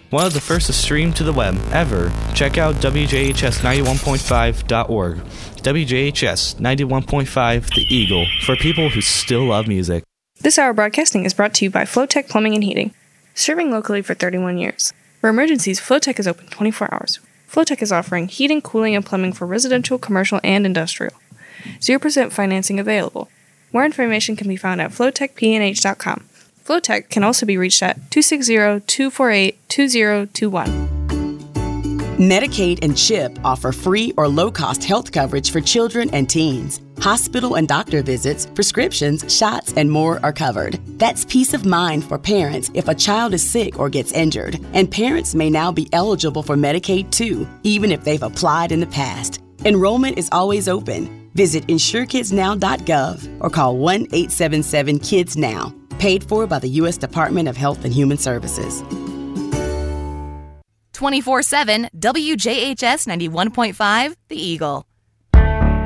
one of the first to stream to the web ever. Check out WJHS91.5.org. WJHS 91.5 The Eagle, for people who still love music. This hour broadcasting is brought to you by Flowtech Plumbing and Heating. Serving locally for 31 years. For emergencies, Flowtech is open 24 hours. Flowtech is offering heating, cooling, and plumbing for residential, commercial, and industrial. 0% financing available. More information can be found at flowtechpnh.com. Flowtech can also be reached at 260-248-2021. Medicaid and CHIP offer free or low-cost health coverage for children and teens. Hospital and doctor visits, prescriptions, shots, and more are covered. That's peace of mind for parents if a child is sick or gets injured. And parents may now be eligible for Medicaid too, even if they've applied in the past. Enrollment is always open. Visit InsureKidsNow.gov or call 1-877-KIDS-NOW. Paid for by the U.S. Department of Health and Human Services. 24/7 WJHS 91.5 The Eagle.